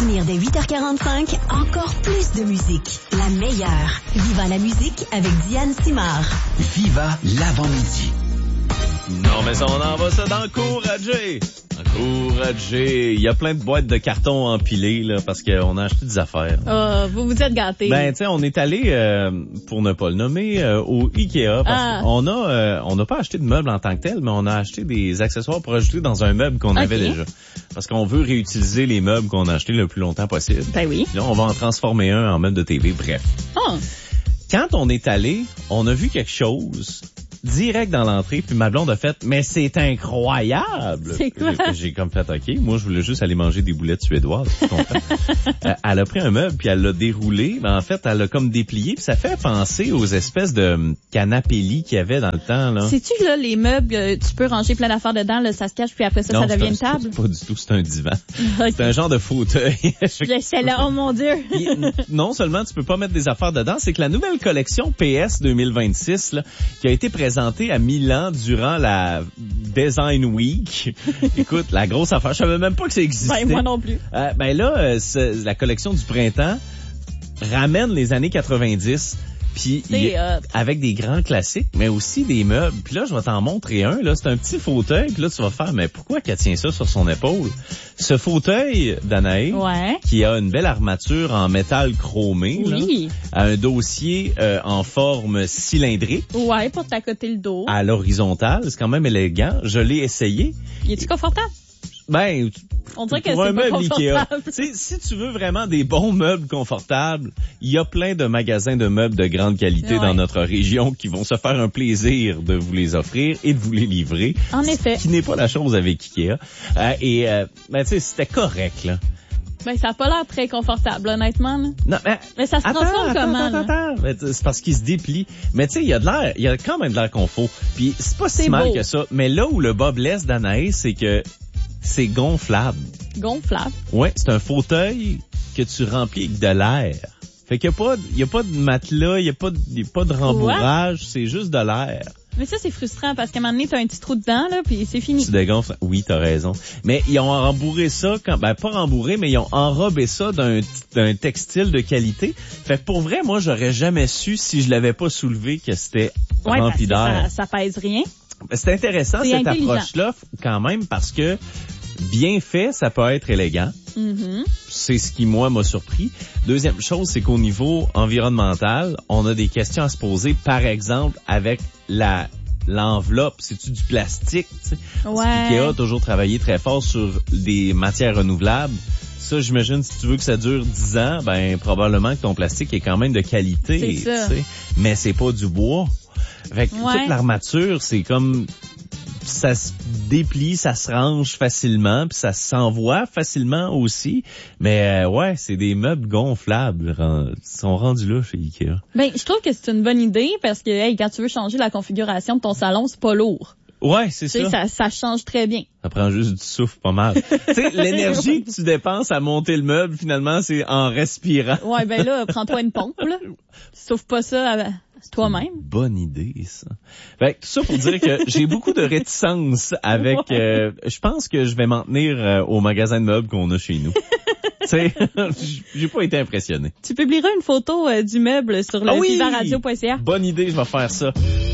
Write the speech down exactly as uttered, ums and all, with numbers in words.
venir dès huit heures quarante-cinq, encore plus de musique. La meilleure. Viva la musique avec Diane Simard. Viva l'avant-midi. Non, mais ça, on en va ça d'encourager. Encourager. Il y a plein de boîtes de carton empilées, là, parce qu'on a acheté des affaires. Oh, vous vous êtes gâtés. Ben, tu sais, on est allé, euh, pour ne pas le nommer, euh, au Ikea, parce Ah. qu'on a, euh, on n'a pas acheté de meubles en tant que tel, mais on a acheté des accessoires pour ajouter dans un meuble qu'on Okay. avait déjà. Parce qu'on veut réutiliser les meubles qu'on a achetés le plus longtemps possible. Ben oui. Là, on va en transformer un en meuble de T V, bref. Oh. Quand on est allé, on a vu quelque chose direct dans l'entrée, puis ma blonde a fait « Mais c'est incroyable! » C'est quoi? J'ai, j'ai comme fait « OK, moi je voulais juste aller manger des boulettes suédoises. » Tu comprends? euh, elle a pris un meuble, puis elle l'a déroulé, mais en fait, elle l'a comme déplié, puis ça fait penser aux espèces de hum, canapé-lits qu'il y avait dans le temps. Là. Sais-tu, là, les meubles, euh, tu peux ranger plein d'affaires dedans, là, ça se cache, puis après ça, Non, ça devient une c'est un- table? c'est pas du tout, c'est un divan. Okay. C'est un genre de fauteuil. J'essaie là, oh mon Dieu! Puis, non seulement tu peux pas mettre des affaires dedans, c'est que la nouvelle collection P S deux mille vingt-six, là, qui a été présentée à Milan durant la Design Week. Écoute, la grosse affaire, je savais même pas que ça existait. Ben, moi non plus. Euh, ben là, euh, c'est- la collection du printemps ramène les années quatre-vingt-dix. Puis C'est il y a- hot. avec des grands classiques, mais aussi des meubles. Puis là, je vais t'en montrer un. Là, c'est un petit fauteuil. Puis là, tu vas faire, mais pourquoi qu'elle tient ça sur son épaule? Ce fauteuil d'Anaï, Ouais. qui a une belle armature en métal chromé, Oui. là, a un dossier euh, en forme cylindrique Ouais, pour t'accoter le dos. à l'horizontale. C'est quand même élégant. Je l'ai essayé. Il est-tu confortable? Ben, On dirait que pour un c'est pas meuble Ikea. confortable. Tu sais, si tu veux vraiment des bons meubles confortables, il y a plein de magasins de meubles de grande qualité Ouais. dans notre région qui vont se faire un plaisir de vous les offrir et de vous les livrer. En Ce effet. qui n'est pas la chose avec Ikea. Euh, et, euh, ben, tu sais, c'était correct, là. Ben, ça a pas l'air très confortable, honnêtement, là. Non, mais, Mais ça se attends, transforme attends, comment, attends, là? attends. Mais t- c'est parce qu'il se déplie. Mais tu sais, il y a de l'air, il y a quand même de l'air confort. Puis c'est pas si C'est mal beau. que ça. Mais là où le bas blesse d'Anaïs, c'est que c'est gonflable. Gonflable. Ouais, c'est un fauteuil que tu remplis avec de l'air. Fait qu'il y a pas, il y a pas de matelas, il y a pas de, il y a pas de rembourrage, c'est juste de l'air. Mais ça, c'est frustrant parce qu'à un moment donné, t'as un petit trou dedans, là, puis c'est fini. Tu dégonfles. Oui, t'as raison. Mais ils ont rembourré ça quand, ben, pas rembourré, mais ils ont enrobé ça d'un, d'un textile de qualité. Fait que pour vrai, moi, j'aurais jamais su si je l'avais pas soulevé que c'était Ouais, parce rempli que d'air. ça, ça pèse rien. Ben, c'est intéressant, C'est cette intelligent. approche-là, quand même, parce que bien fait, ça peut être élégant. Mhm. C'est ce qui, moi, m'a surpris. Deuxième chose, c'est qu'au niveau environnemental, on a des questions à se poser. Par exemple, avec la l'enveloppe, c'est-tu du plastique? T'sais? Ouais. Ikea a toujours travaillé très fort sur des matières renouvelables. Ça, j'imagine, si tu veux que ça dure dix ans, ben probablement que ton plastique est quand même de qualité. C'est ça. t'sais. Mais c'est pas du bois. Fait que Ouais. toute l'armature, c'est comme... ça se déplie, ça se range facilement, puis ça s'envoie facilement aussi. Mais euh, ouais, c'est des meubles gonflables. Ils sont rendus là chez Ikea. Ben, je trouve que c'est une bonne idée parce que, hey, quand tu veux changer la configuration de ton salon, c'est pas lourd. Ouais, c'est Tu sais, ça. ça, ça change très bien. Ça prend juste du souffle pas mal. Tu sais, l'énergie que tu dépenses à monter le meuble, finalement, c'est en respirant. Ouais, ben là, prends-toi une pompe, là. Sauf pas ça à toi-même. Bonne idée, ça. Fait que tout ça pour dire que j'ai beaucoup de réticence avec... Euh, je pense que je vais m'en tenir euh, au magasin de meubles qu'on a chez nous. Tu sais, j'ai pas été impressionné. Tu publieras une photo euh, du meuble sur le Ah oui! viva radio point c a. Bonne idée, je vais faire ça.